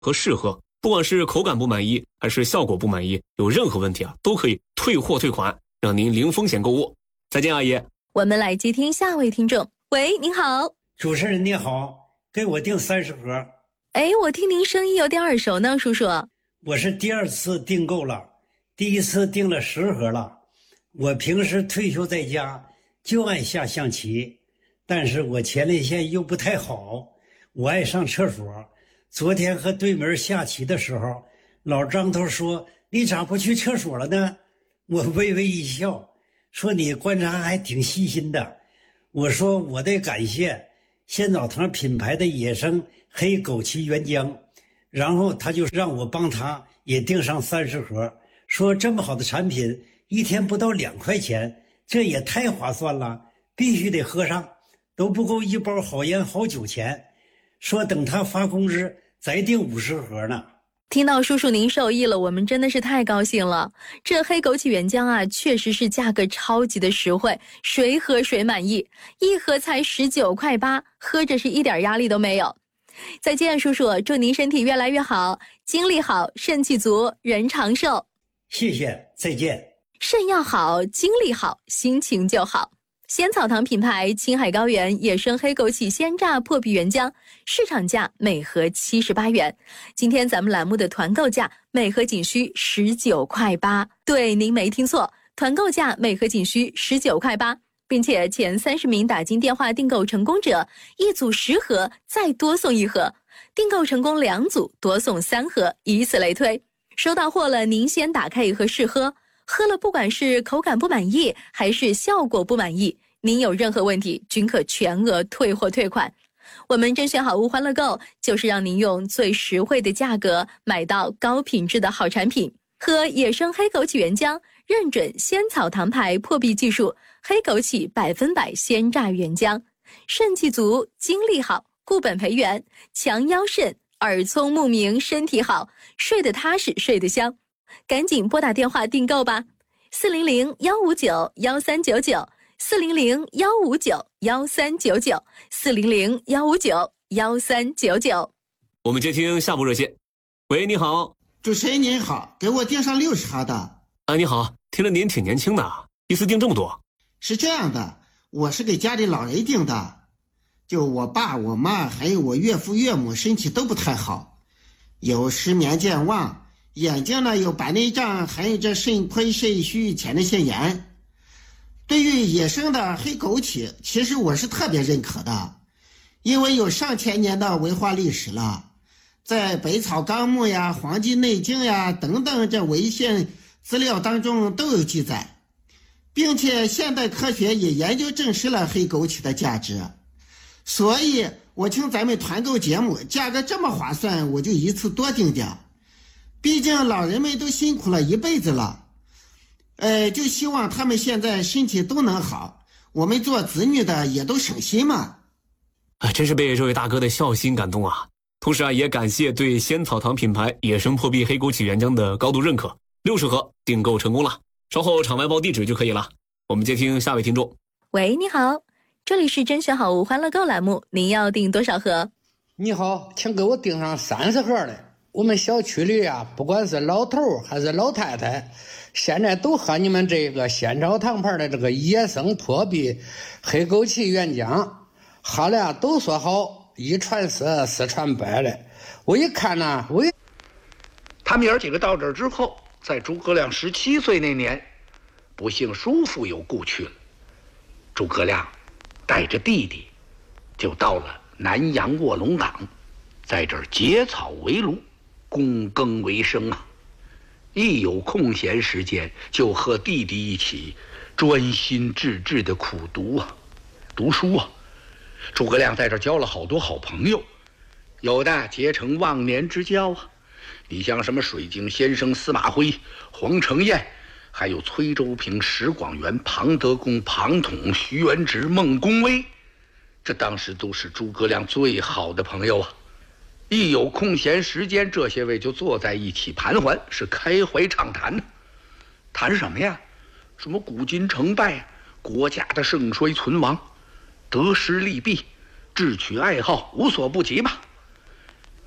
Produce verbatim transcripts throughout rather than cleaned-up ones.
和试喝，不管是口感不满意还是效果不满意，有任何问题啊，都可以退货退款，让您零风险购物。再见，阿姨。 我们来接听下位听众。喂，您好。 主持人你好，给我订三十盒。 哎，我听您声音有点耳熟呢，叔叔。 我是第二次订购了，第一次订了十盒了。我平时退休在家就爱下象棋，但是我前列腺又不太好，我爱上厕所。昨天和对门下棋的时候，老张头说你咋不去厕所了呢？我微微一笑，说你观察还挺细心的。我说我得感谢仙草堂品牌的野生黑枸杞原浆，然后他就让我帮他也订上三十盒，说这么好的产品一天不到两块钱，这也太划算了，必须得喝上，都不够一包好烟好酒钱。说等他发工资再订五十盒呢。 听到叔叔您受益了，我们真的是太高兴了。这黑枸杞原浆啊，确实是价格超级的实惠，谁喝谁满意，一盒才十九块八，喝着是一点压力都没有。再见，叔叔，祝您身体越来越好，精力好，肾气足，人长寿。 谢谢，再见。 肾要好，精力好，心情就好。仙草堂品牌青海高原野生黑枸杞鲜榨破壁原浆，市场价每盒七十八元。今天咱们栏目的团购价每盒仅需十九块八。对，您没听错，团购价每盒仅需十九块八，并且前三十名打进电话订购成功者，一组十盒再多送一盒，订购成功两组多送三盒，以此类推。收到货了，您先打开一盒试喝。喝了不管是口感不满意还是效果不满意，您有任何问题均可全额退货退款。我们甄选好物欢乐购就是让您用最实惠的价格买到高品质的好产品。喝野生黑枸杞原浆，认准仙草堂牌破壁技术，黑枸杞百分百鲜榨原浆，肾气足，精力好，固本培元，强腰肾，耳聪目明，身体好，睡得踏实，睡得香。赶紧拨打电话订购吧，四零零幺五九幺三九九，四零零幺五九幺三九九，四零零幺五九幺三九九。 我们接听下部热线。喂，你好。 主持人您好，给我订上六十盒的。 啊，你好，听着您挺年轻的，一次订这么多。 是这样的，我是给家里老人订的，就我爸我妈还有我岳父岳母身体都不太好，有失眠健忘，眼睛呢有白内障，还有这肾亏肾虚前列腺炎。对于野生的黑枸杞，其实我是特别认可的，因为有上千年的文化历史了，在《本草纲目》呀、《黄帝内经》呀等等这文献资料当中都有记载，并且现代科学也研究证实了黑枸杞的价值。所以我听咱们团购节目价格这么划算，我就一次多订点，毕竟老人们都辛苦了一辈子了，呃，就希望他们现在身体都能好，我们做子女的也都省心嘛。 啊，真是被这位大哥的孝心感动啊！同时啊，也感谢对仙草堂品牌野生破壁黑枸杞原浆的高度认可，六十盒订购成功了，稍后场外报地址就可以了。我们接听下位听众。 喂，你好，这里是甄选好物欢乐购栏目，您要订多少盒？ 你好，请给我订上三十盒的。我们小区里啊，不管是老头还是老太太，现在都喝你们这个仙草堂牌的这个野生破壁黑枸杞原浆，喝了都说好，一传十，十传百的。我一看呢，我一他们爷儿几个到这儿之后，在诸葛亮十七岁那年，不幸叔父有故去了。诸葛亮带着弟弟就到了南阳卧龙岗，在这儿结草为炉，躬耕为生啊。一有空闲时间，就和弟弟一起专心致志的苦读啊，读书啊。诸葛亮在这儿交了好多好朋友，有的结成忘年之交啊。你像什么水镜先生司马徽、黄承彦，还有崔州平、石广元、庞德公、庞统、徐元直、孟公威，这当时都是诸葛亮最好的朋友啊。一有空闲时间，这些位就坐在一起盘桓，是开怀畅谈呢。谈什么呀？什么古今成败，国家的盛衰存亡，得失利弊，志趣爱好无所不及吧。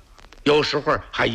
有时候还